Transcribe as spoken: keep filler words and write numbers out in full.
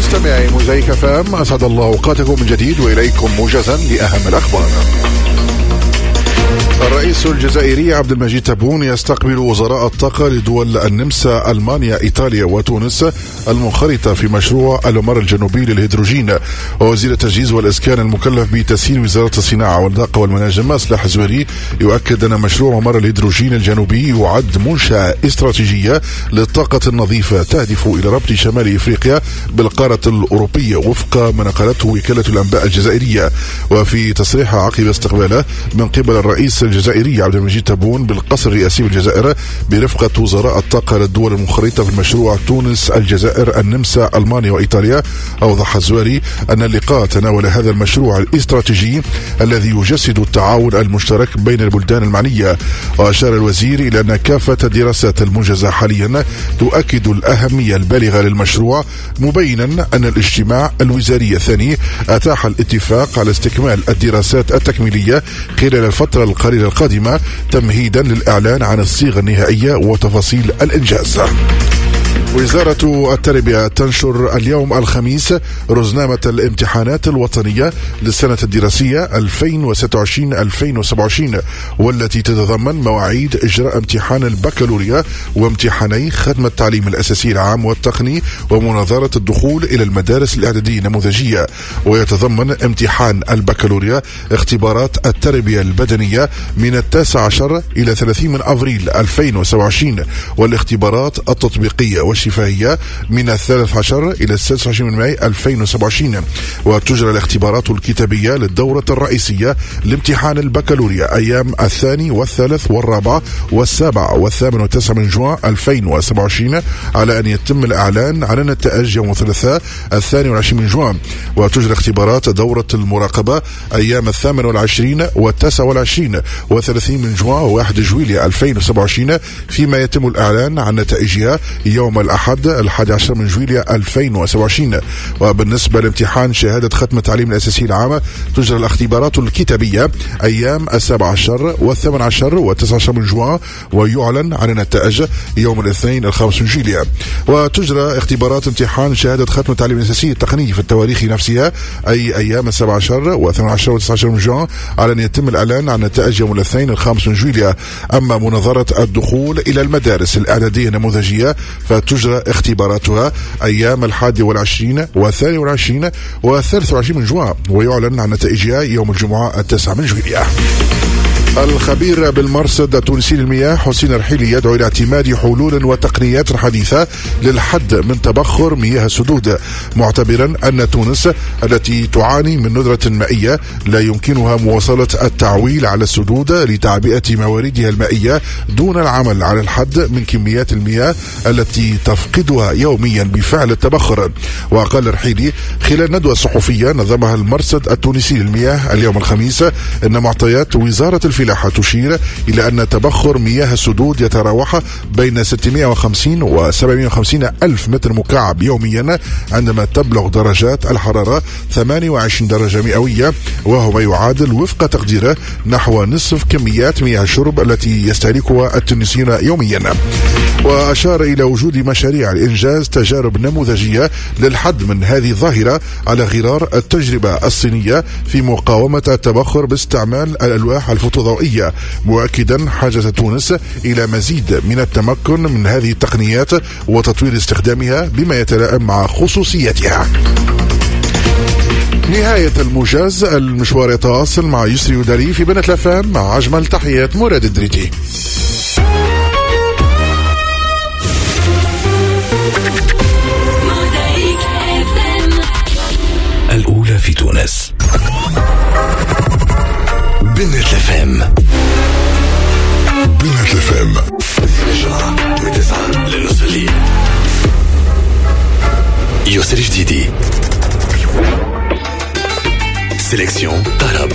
مستمعي موزايك اف ام، اسعد الله اوقاتكم من جديد واليكم موجزا لاهم الاخبار. الرئيس الجزائري عبد المجيد تبون يستقبل وزراء الطاقة لدول النمسا، ألمانيا، إيطاليا وتونس المنخرطة في مشروع الممر الجنوبي للهيدروجين. ووزير التجهيز والإسكان المكلف بتسيير وزارة الصناعة والطاقة والمناجم مصلح الزويري يؤكد أن مشروع ممر الهيدروجين الجنوبي يعد منشأة استراتيجية للطاقة النظيفة تهدف إلى ربط شمال إفريقيا بالقارة الأوروبية وفق ما نقلته وكالة الأنباء الجزائرية. وفي تصريح عقب استقباله من قبل الرئيس الجزائري عبد المجيد تبون بالقصر الرئاسي بالجزائر برفقة وزراء الطاقة للدول المنخرطة في المشروع تونس، الجزائر، النمسا، ألمانيا وإيطاليا، أوضح الزواري أن اللقاء تناول هذا المشروع الاستراتيجي الذي يجسد التعاون المشترك بين البلدان المعنية. وأشار الوزير إلى أن كافة الدراسات المنجزة حاليا تؤكد الأهمية البالغة للمشروع، مبينا أن الاجتماع الوزاري الثاني أتاح الاتفاق على استكمال الدراسات التكميلية خلال الفترة القليلة القادمة تمهيدا للإعلان عن الصيغة النهائية وتفاصيل الإنجاز. وزارة التربية تنشر اليوم الخميس رزنامة الامتحانات الوطنية للسنة الدراسية ألفين وستة وعشرين ألفين وسبعة وعشرين، والتي تتضمن مواعيد إجراء امتحان البكالوريا وامتحاني ختم التعليم الأساسي العام والتقني ومناظرة الدخول إلى المدارس الإعدادية النموذجية. ويتضمن امتحان البكالوريا اختبارات التربية البدنية من التاسع عشر إلى ثلاثين من أفريل ألفين وسبعة وعشرين، والاختبارات التطبيقية والشفاهية من الثالث عشر إلى السادس عشر من ماي ألفين وسبعة وعشرين. وتجرى الاختبارات الكتابية للدورة الرئيسية لامتحان البكالوريا أيام الثاني والثالث والرابع والسابع والثامن والتاسع من جوان ألفين وسبعة وعشرين، على أن يتم الإعلان عن النتائج يوم الثلاثاء الثاني والعشرين من جوان. وتجرى اختبارات دورة المراقبة أيام الثامن والعشرين والتاسع والعشرين والثلاثين من جوان وواحد جويلية ألفين وسبعة وعشرين، فيما يتم الإعلان عن نتائجها يوم الأحد الحادي عشر من جويلية ألفين وسبعة وعشرين. وبالنسبة لامتحان شهادة ختم التعليم الأساسي العام تجرى الاختبارات الكتابية أيام السابع عشر والثامن عشر والتاسع عشر من جوان، ويعلن عن النتائج يوم الاثنين الخامس من جويلية. وتجرى اختبارات امتحان شهادة ختم التعليم الأساسي التقني في التواريخ نفسها أي أيام السابع عشر والثامن عشر والتاسع عشر من جوان، على أن يتم الإعلان عن النتائج يوم الاثنين الخامس من جويلية. أما مناظرة الدخول إلى المدارس الإعدادية النموذجية فتجرى اختباراتها أيام الحادي والعشرين والثاني والعشرين والثالث والعشرين من جوان، ويعلن عن نتائجها يوم الجمعة التاسع من جويلية. الخبير بالمرصد التونسي للمياه حسين الرحيلي يدعو إلى اعتماد حلول وتقنيات حديثة للحد من تبخر مياه السدود، معتبرا أن تونس التي تعاني من ندرة مائية لا يمكنها مواصلة التعويل على السدود لتعبئة مواردها المائية دون العمل على الحد من كميات المياه التي تفقدها يوميا بفعل التبخر. وقال الرحيلي خلال ندوة صحفية نظمها المرصد التونسي للمياه اليوم الخميس أن معطيات وزارة الفلاحة تشير إلى أن تبخر مياه السدود يتراوح بين ستمائة وخمسين و سبعمائة وخمسين ألف متر مكعب يوميا، عندما تبلغ درجات الحرارة ثمانية وعشرين درجة مئوية، وهو ما يعادل وفق تقديره نحو نصف كميات مياه الشرب التي يستهلكها التونسيون يوميا. وأشار إلى وجود مشاريع لإنجاز تجارب نموذجية للحد من هذه الظاهرة على غرار التجربة الصينية في مقاومة التبخر باستعمال الألواح الفوتوضوئية، مؤكدا حاجة تونس إلى مزيد من التمكن من هذه التقنيات وتطوير استخدامها بما يتلائم مع خصوصيتها. نهاية الموجز، المشوار يتواصل مع يسري وداري في بنت الأفلام، مع أجمل تحيات مراد الدريتي. الأولى في تونس، بنت الأفلام، بنت الأفلام من تسعة لنصف الليل. يسري جديدي، سيليكسيون طرب.